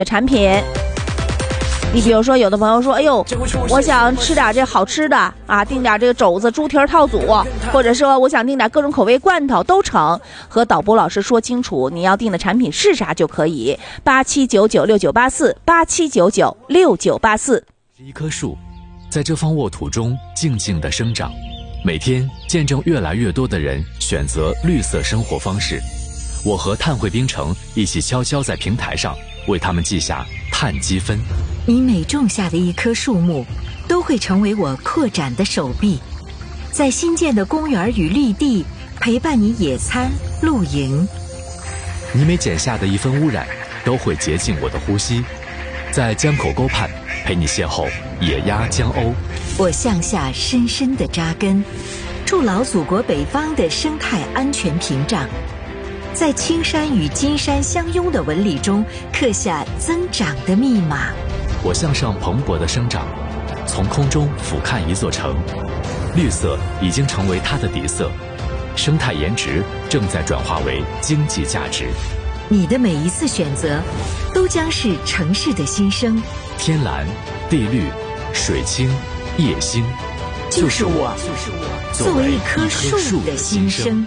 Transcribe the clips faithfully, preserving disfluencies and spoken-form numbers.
产品。你比如说，有的朋友说，哎呦，我想吃点这好吃的啊，订点这个肘子、猪蹄儿套组，或者说我想订点各种口味罐头都成。和导播老师说清楚你要订的产品是啥就可以。八七九九六九八四，八七九九六九八四。 一棵树，在这方沃土中静静地生长，每天见证越来越多的人选择绿色生活方式。我和碳汇冰城一起悄悄在平台上为他们记下碳积分。 你每种下的一棵树木，都会成为我扩展的手臂，在新建的公园与绿地陪伴你野餐、露营。 你每减下的一分污染，都会洁净我的呼吸，在江口沟畔陪你邂逅野鸭江鸥。 我向下深深地扎根，筑牢祖国北方的生态安全屏障，在青山与金山相拥的纹理中刻下增长的密码。 我向上蓬勃的生长，从空中俯瞰一座城，绿色已经成为它的底色，生态颜值正在转化为经济价值。 你的每一次选择，都将是城市的新生。 天蓝、地绿、水清、夜星， 就是我，就是我，作为一棵树的心声。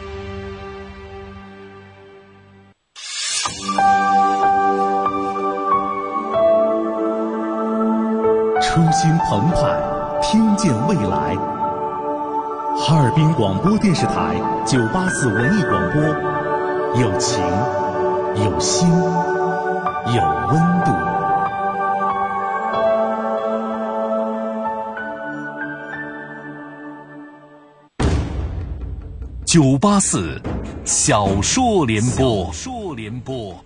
初心澎湃，听见未来。哈尔滨广播电视台九八四文艺广播，有情，有心，有温度。九八四小说联播，小说联播。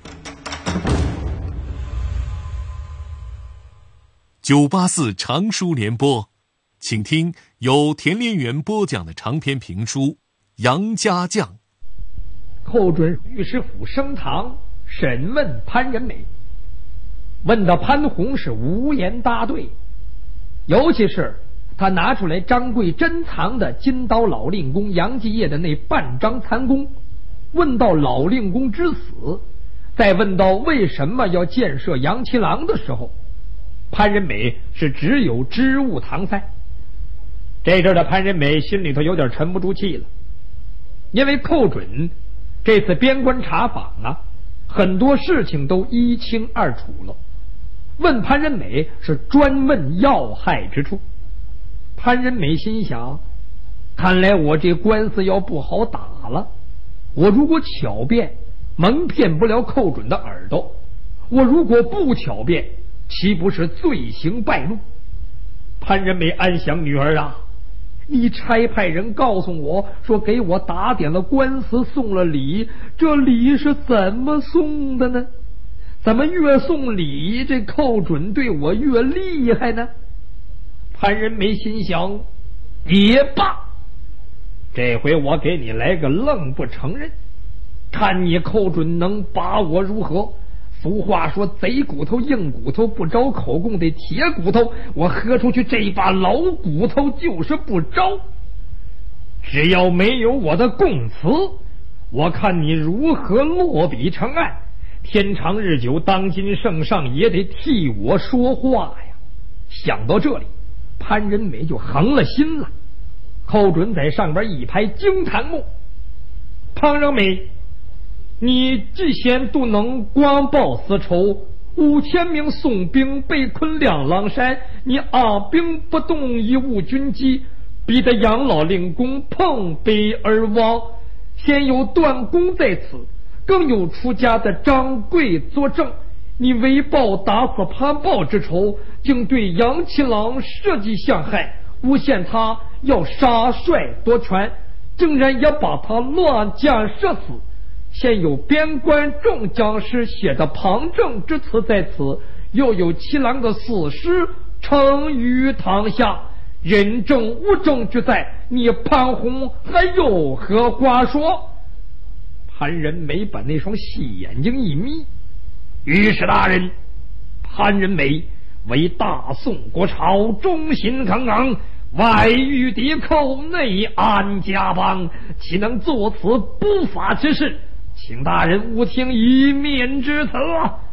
九八四长书联播，请听由田连元播讲的长篇评书《杨家将》。 寇准御史府升堂审问潘仁美，问到潘洪是无言答对，尤其是他拿出来张贵珍藏的金刀老令公杨继业的那半张残弓，问到老令公之死，再问到为什么要建设杨七郎的时候，潘仁美是只有支吾搪塞。这阵的潘仁美心里头有点沉不住气了，因为寇准这次边关查访啊，很多事情都一清二楚了，问潘仁美是专问要害之处。潘仁美心想，看来我这官司要不好打了，我如果巧辩蒙骗不了寇准的耳朵，我如果不巧辩，岂不是罪行败露？潘仁美暗想，女儿啊，你差派人告诉我说给我打点了官司，送了礼，这礼是怎么送的呢？怎么越送礼这寇准对我越厉害呢？潘仁美心想，也罢，这回我给你来个愣不承认，看你寇准能把我如何。俗话说，贼骨头硬骨头不招口供的铁骨头，我喝出去这把老骨头就是不招。只要没有我的供词，我看你如何落笔成案。天长日久，当今圣上也得替我说话呀。想到这里，潘仁美就横了心了。寇准在上边一拍惊叹目，潘仁美，你既贤都能光报私仇，五千名宋兵被困两狼山，你阿兵不动，以误军机，逼得杨老令公碰杯而亡。先有段公在此，更有出家的张贵作证，你为报打死潘豹之仇，竟对杨七郎设计陷害，诬陷他要杀帅夺权，竟然也把他乱箭射死。现有边关众将士写的旁证之词在此，又有七郎的死尸呈于堂下，人证物证俱在，你潘洪还有何话说？潘仁美把那双细眼睛一眯，御史大人，潘仁美为大宋国朝忠心耿耿，外御敌寇，内安家邦，岂能作此不法之事？请大人勿听一面之词啊！